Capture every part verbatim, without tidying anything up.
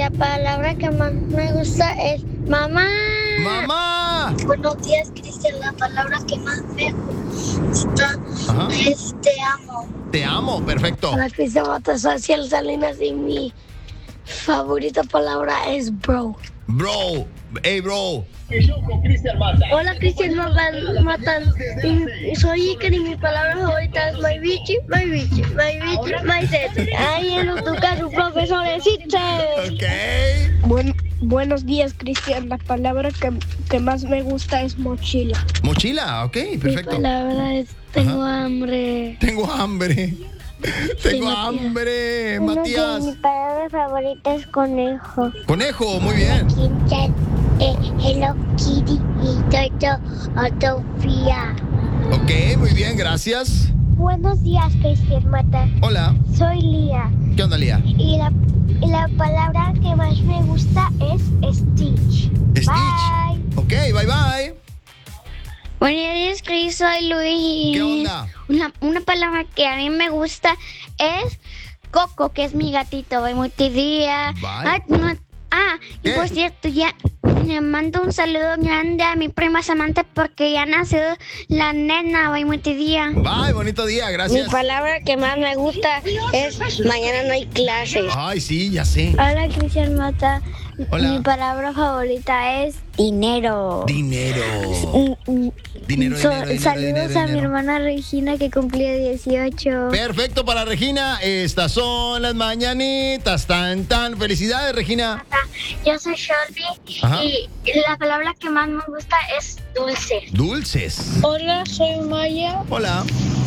la palabra que más me gusta es mamá. ¡Mamá! Buenos días, Cristian. La palabra que más me gusta Ajá. es te amo. Te amo, perfecto. Hola, Cristian Matasocial Salinas y mi favorita palabra es bro. Bro, hey, bro. Hola, Cristian Matas. Soy Iker y mi palabra favorita es my bichi, my bichi, my bichi, my sete. Ahí en tu caso, profesor, existe. Ok. Buen, buenos días, Cristian. La palabra que, que más me gusta es mochila. Mochila, ok, perfecto. Mi palabra es tengo Ajá. hambre. Tengo hambre. Tengo Matías. hambre, Uno Matías. de mi palabra favorita es conejo. Conejo, muy bien. Cristian, eh, Hello Kitty y Toto Autofía. Ok, muy bien, gracias. Buenos días, Cristian Mata. Hola. Soy Lía. ¿Qué onda, Lía? Y la, y la palabra que más me gusta es Stitch. Stitch. Bye. Ok, bye bye. Buenos días, Chris, soy Luis. ¿Qué onda? Una, una palabra que a mí me gusta es Coco, que es mi gatito. Bye, multidía. Bye. Ah, no, ah y ¿Qué? por cierto, ya le mando un saludo grande a mi prima Samantha porque ya nació la nena. Bye, multidía. Bye, bonito día, gracias. Mi palabra que más me gusta es mañana no hay clase. Ay, sí, ya sé. Hola, Cristian Mata. Hola. Mi palabra favorita es dinero. Dinero. Mm, mm, Dinero, so- dinero, dinero, Saludos dinero, a mi dinero. hermana Regina que cumplía dieciocho. Perfecto para Regina. Estas son las mañanitas. Tan, tan. Felicidades, Regina. Yo soy Shelby Ajá. y la palabra que más me gusta es dulce. Dulces. Hola, soy Maya Hola.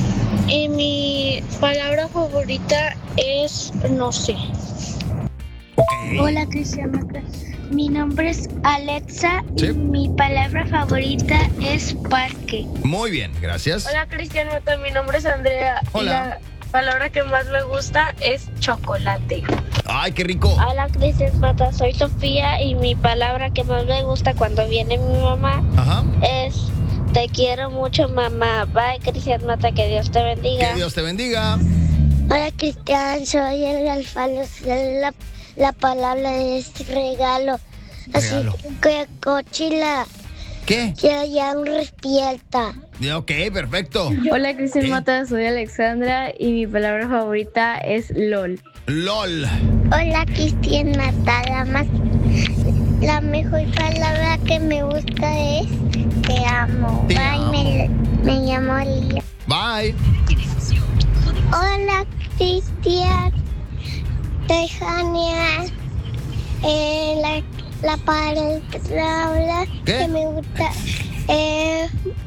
y mi palabra favorita es no sé. Ok. Hola, Cristian Mata. Mi nombre es Alexa Sí. y mi palabra favorita es parque. Muy bien, gracias. Hola, Cristian Mata. Mi nombre es Andrea. Hola. Y la palabra que más me gusta es chocolate. Ay, qué rico. Hola, Cristian Mata. Soy Sofía y mi palabra que más me gusta cuando viene mi mamá Ajá. es te quiero mucho, mamá. Bye, Cristian Mata. Que Dios te bendiga. Que Dios te bendiga. Hola, Cristian. Soy el Alfalo. La, la palabra es regalo. Así Regalo. que cochila. ¿Qué? Ya, ya despierta. Ok, perfecto. Hola, Cristian ¿Qué? Mata, soy Alexandra y mi palabra favorita es LOL. LOL. Hola, Cristian Mata. La, más, la mejor palabra que me gusta es te amo. Te Bye, amo. Me, me llamo Lía. Bye. Hola, Cristian. Tejania. Eh, la, la palabra ¿Qué? que me gusta es.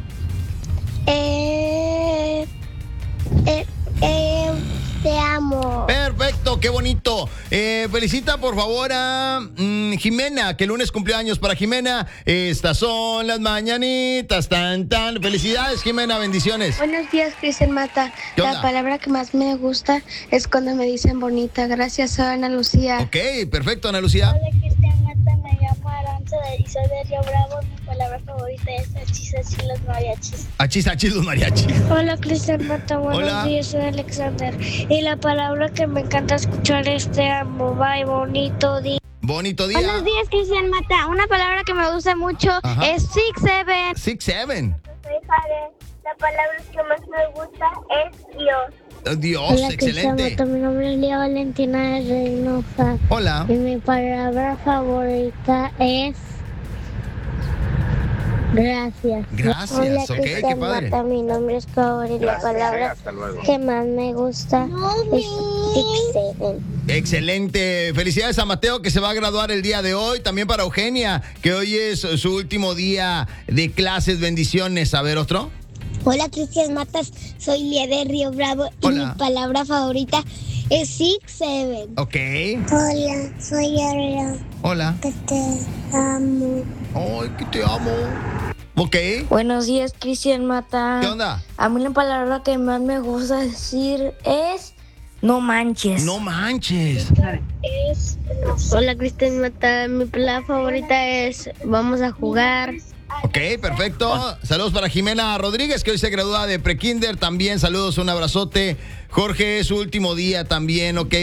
Eh, eh, eh, te amo. Perfecto, qué bonito. Eh, felicita por favor a mm, Jimena, que el lunes cumplió años para Jimena. Estas son las mañanitas, tan, tan. Felicidades, Jimena, bendiciones. Buenos días, Cristian Mata. ¿Qué La onda? palabra que más me gusta es cuando me dicen bonita. Gracias, soy Ana Lucía. Ok, perfecto, Ana Lucía. Hola, Cristian Mata. Me llamo Aranza y soy de Río Bravo. Mi palabra favorita es achis, achis, los mariachis. Achis, achis, los mariachis. Hola, Cristian Mata. Buenos Hola. días, soy Alexander. Y la palabra que me encanta escuchar es te amo. Bye, bonito día. Bonito día. Buenos días, Cristian Mata. Una palabra que me gusta mucho Ajá. es Six Seven. Six, seven. Soy Jare. La palabra que más me gusta es Dios. Oh, Dios, Hola, excelente. Cristian Mata. Mi nombre es Lía Valentina de Reynosa. Hola. Y mi palabra favorita es gracias. Gracias, Hola, ok, qué Cristian padre. Mata. Mi nombre es Paola y la palabra que más me gusta es Six Seven. Excelente. Felicidades a Mateo, que se va a graduar el día de hoy. También para Eugenia, que hoy es su último día de clases. Bendiciones. A ver, otro. Hola, Cristian Matas. Soy Lía de Río Bravo y Hola. mi palabra favorita es Six Seven. Ok. Hola, soy Ariel. Hola. Que te amo. Ay, que te amo. Ok. Buenos días, Cristian Mata. ¿Qué onda? A mí la palabra que más me gusta decir es no manches. No manches. Es Hola, Cristian Mata. Mi palabra favorita es vamos a jugar. Ok, perfecto. Saludos para Jimena Rodríguez, que hoy se gradúa de prekinder. También saludos, un abrazote. Jorge, es su último día también, ok.